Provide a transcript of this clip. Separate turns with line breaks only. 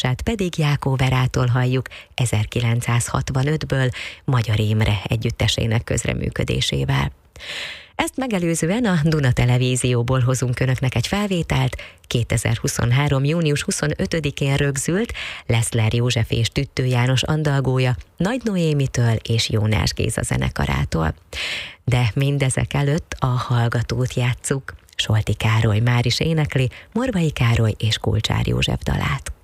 eljátszását pedig Jákó Verától halljuk 1965-ből Magyar Imre együttesének közreműködésével. Ezt megelőzően a Duna Televízióból hozunk önöknek egy felvételt. 2023. június 25-én rögzült Leszler József és Tüttő János andalgója Nagy Noémitől és Jónás Géza zenekarától. De mindezek előtt a Hallgatót játsszuk. Solti Károly már is énekli Morvai Károly és Kulcsár József dalát.